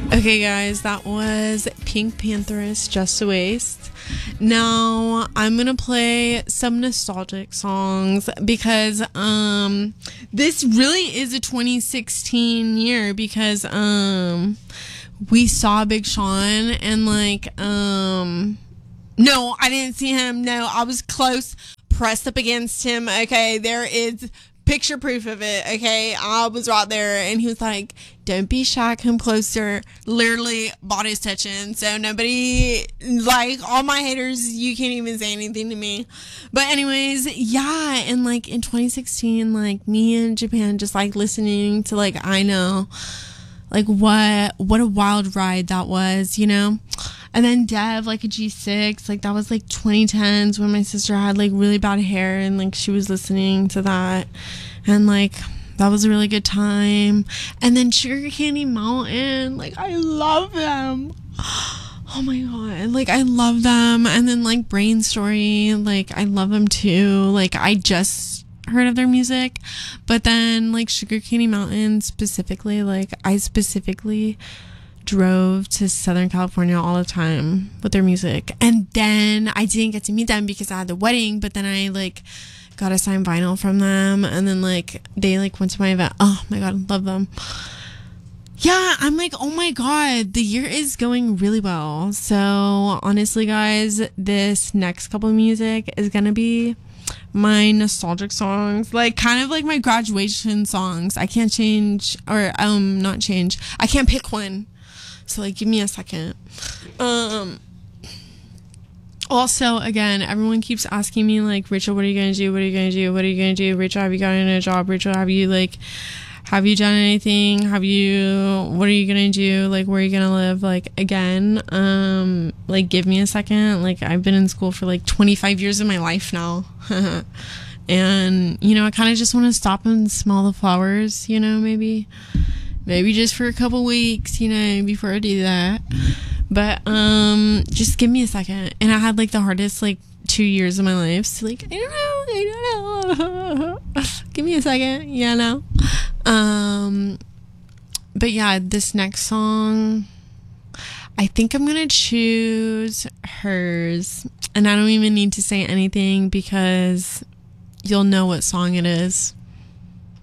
Okay, guys, that was Pink Pantheress, Just a Waste. Now, I'm gonna play some nostalgic songs because this really is a 2016 year because we saw Big Sean and no, I didn't see him. No, I was close, pressed up against him. Okay, there is picture proof of it. Okay, I was right there, and he was like, "Don't be shy, come closer." Literally, body's touching. So nobody, all my haters, you can't even say anything to me. But anyways, yeah, and in 2016, me in Japan, just listening to I Know, what a wild ride that was, you know. And then Dev, a G6, that was 2010s when my sister had really bad hair and she was listening to that. And that was a really good time. And then Sugar Candy Mountain, I love them. Oh my god, I love them. And then Brain Story, I love them too. I just heard of their music, but then Sugar Candy Mountain specifically, I specifically drove to Southern California all the time with their music. And then I didn't get to meet them because I had the wedding, but then I got a signed vinyl from them, and then they went to my event. Oh my god, I love them. Yeah, I'm oh my god, the year is going really well. So honestly, guys, this next couple of music is gonna be my nostalgic songs, kind of my graduation songs. I can't change, or not change, I can't pick one. So give me a second. Also, again, everyone keeps asking me Rachel, what are you gonna do? What are you gonna do? What are you gonna do? Rachel, have you gotten a job? Rachel, have you done anything? What are you gonna do? Where are you gonna live? Again, give me a second. I've been in school for 25 years of my life now. And, I kind of just want to stop and smell the flowers, maybe just for a couple weeks, before I do that. But, just give me a second. And I had the hardest 2 years of my life. So I don't know. Give me a second. Yeah, no. But yeah, this next song, I think I'm gonna choose Hers, and I don't even need to say anything because you'll know what song it is.